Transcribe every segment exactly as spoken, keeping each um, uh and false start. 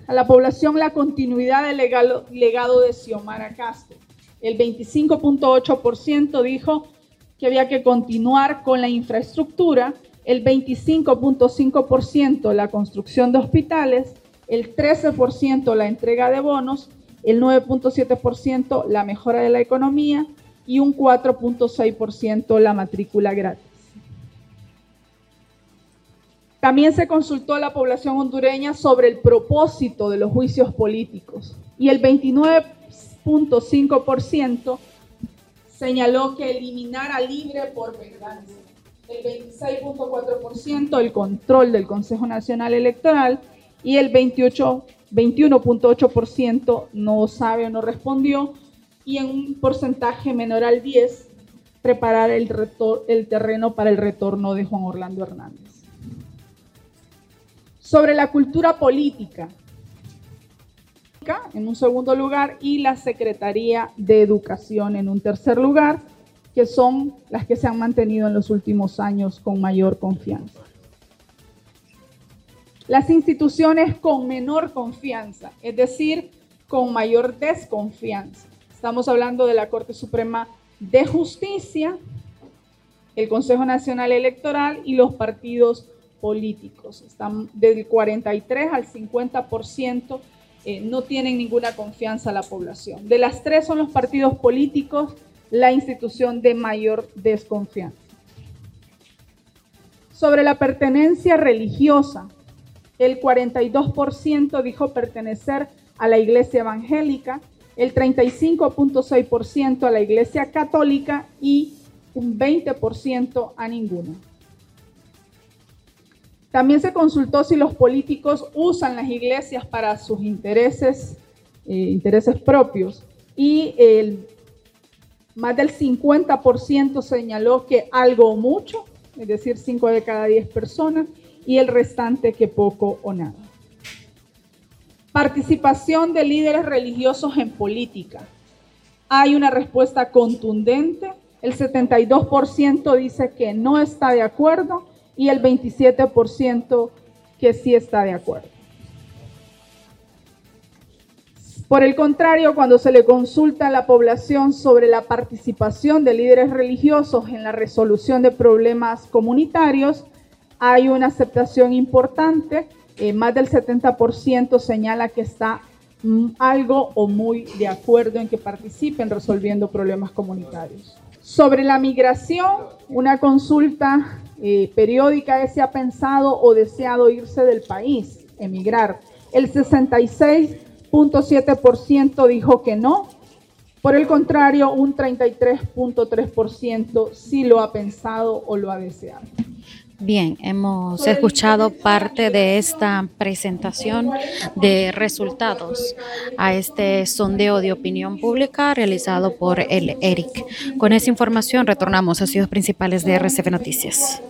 a la población la continuidad del legado, legado de Xiomara Castro. El veinticinco punto ocho por ciento dijo que había que continuar con la infraestructura, el veinticinco punto cinco por ciento la construcción de hospitales, el trece por ciento la entrega de bonos, el nueve punto siete por ciento la mejora de la economía y un cuatro punto seis por ciento la matrícula gratis. También se consultó a la población hondureña sobre el propósito de los juicios políticos y el veintinueve punto cinco por ciento señaló que eliminara libre por venganza. El veintiséis punto cuatro por ciento el control del Consejo Nacional Electoral y el veintiuno punto ocho por ciento no sabe o no respondió, y en un porcentaje menor al diez por ciento preparar el, retor- el terreno para el retorno de Juan Orlando Hernández. Sobre la cultura política, en un segundo lugar, y la Secretaría de Educación en un tercer lugar, que son las que se han mantenido en los últimos años con mayor confianza. Las instituciones con menor confianza, es decir, con mayor desconfianza. Estamos hablando de la Corte Suprema de Justicia, el Consejo Nacional Electoral y los partidos políticos. Están del cuarenta y tres al cincuenta por ciento, eh, no tienen ninguna confianza a la población. De las tres son los partidos políticos la institución de mayor desconfianza. Sobre la pertenencia religiosa, el cuarenta y dos por ciento dijo pertenecer a la Iglesia Evangélica, el treinta y cinco punto seis por ciento a la Iglesia Católica y un veinte por ciento a ninguna. También se consultó si los políticos usan las iglesias para sus intereses, eh, intereses propios, y el, más del cincuenta por ciento señaló que algo o mucho, es decir, cinco de cada diez personas, y el restante que poco o nada. Participación de líderes religiosos en política. Hay una respuesta contundente. El setenta y dos por ciento dice que no está de acuerdo y el veintisiete por ciento que sí está de acuerdo. Por el contrario, cuando se le consulta a la población sobre la participación de líderes religiosos en la resolución de problemas comunitarios, hay una aceptación importante. Eh, más del setenta por ciento señala que está mm, algo o muy de acuerdo en que participen resolviendo problemas comunitarios. Sobre la migración, una consulta eh, periódica es si ha pensado o deseado irse del país, emigrar. El sesenta y seis punto siete por ciento dijo que no. Por el contrario, un treinta y tres punto tres por ciento sí lo ha pensado o lo ha deseado. Bien, hemos escuchado parte de esta presentación de resultados a este sondeo de opinión pública realizado por el E R I C. Con esa información retornamos a Ciudades Principales de R C B Noticias.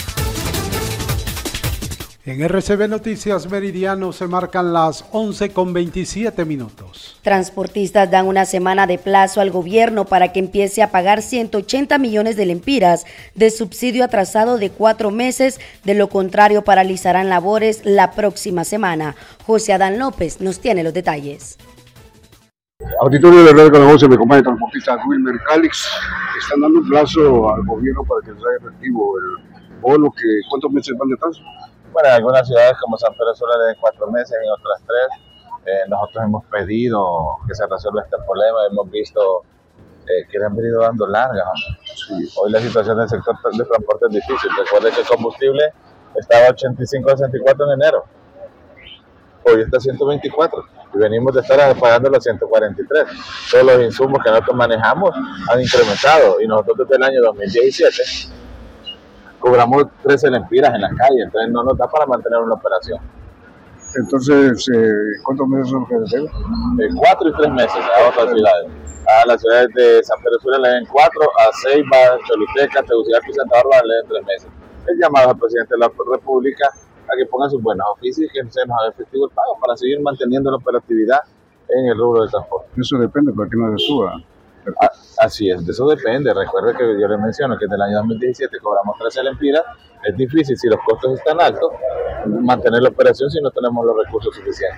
En R C B Noticias Meridiano se marcan las once con veintisiete minutos. Transportistas dan una semana de plazo al gobierno para que empiece a pagar ciento ochenta millones de lempiras de subsidio atrasado de cuatro meses. De lo contrario, paralizarán labores la próxima semana. José Adán López nos tiene los detalles. Auditorio de Radio Calabozo, me acompaña el transportista Wilmer Calix. Están dando un plazo al gobierno para que sea efectivo el bono. Que, ¿cuántos meses van de plazo? Bueno, en algunas ciudades como San Pedro Sula de cuatro meses, en otras tres. Eh, nosotros hemos pedido que se resuelva este problema, hemos visto eh, que le han venido dando largas. Sí. Hoy la situación del sector de transporte es difícil. Recuerden que el combustible estaba a ochenta y cinco a sesenta y cuatro en enero. Hoy está a ciento veinticuatro y venimos de estar pagando los ciento cuarenta y tres. Todos los insumos que nosotros manejamos han incrementado y nosotros desde el año dos mil diecisiete cobramos trece lempiras en la calle, entonces no nos da para mantener una operación. Entonces, eh, ¿cuántos meses son los que deben? Eh, cuatro y tres meses a otras ciudades. A las ciudades de San Pedro Sula le den cuatro, a Ceiba, Choluteca, Tegucigalpa y Santa Bárbara le den tres meses. El llamado al presidente de la República a que ponga sus buenos oficios y que se nos haga efectivo el pago para seguir manteniendo la operatividad en el rubro del transporte. Eso depende para que no se suba. Ah, así es, de eso depende. Recuerde que yo le menciono que desde el año dos mil diecisiete cobramos trece lempiras. Es difícil, si los costos están altos, mantener la operación si no tenemos los recursos suficientes.